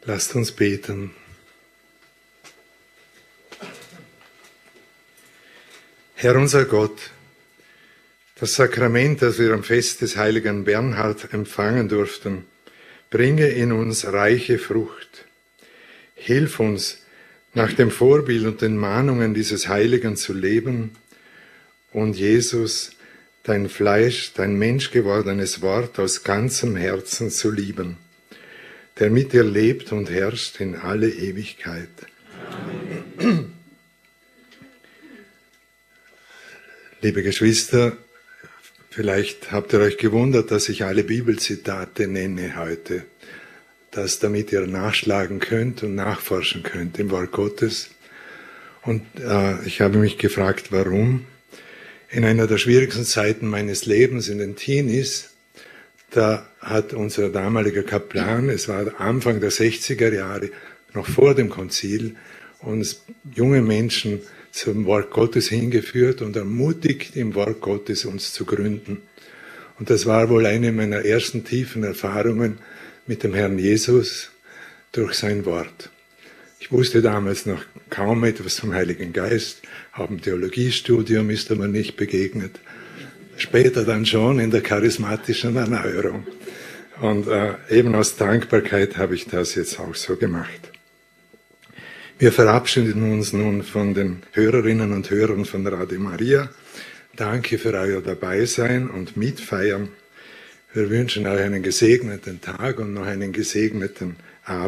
Lasst uns beten. Herr unser Gott, das Sakrament, das wir am Fest des heiligen Bernhard empfangen durften, bringe in uns reiche Frucht. Hilf uns, nach dem Vorbild und den Mahnungen dieses Heiligen zu leben und Jesus, dein Fleisch, dein menschgewordenes Wort aus ganzem Herzen zu lieben, der mit dir lebt und herrscht in alle Ewigkeit. Amen. Liebe Geschwister, vielleicht habt ihr euch gewundert, dass ich alle Bibelzitate nenne heute, damit ihr nachschlagen könnt und nachforschen könnt im Wort Gottes. Und ich habe mich gefragt, warum. In einer der schwierigsten Zeiten meines Lebens, in den Teenies, da hat unser damaliger Kaplan, es war Anfang der 60er Jahre, noch vor dem Konzil, uns junge Menschen zum Wort Gottes hingeführt und ermutigt, im Wort Gottes uns zu gründen. Und das war wohl eine meiner ersten tiefen Erfahrungen mit dem Herrn Jesus durch sein Wort. Ich wusste damals noch kaum etwas vom Heiligen Geist, auch im Theologiestudium ist er mir nicht begegnet. Später dann schon in der charismatischen Erneuerung. Und eben aus Dankbarkeit habe ich das jetzt auch so gemacht. Wir verabschieden uns nun von den Hörerinnen und Hörern von Radio Maria. Danke für euer Dabeisein und Mitfeiern. Wir wünschen euch einen gesegneten Tag und noch einen gesegneten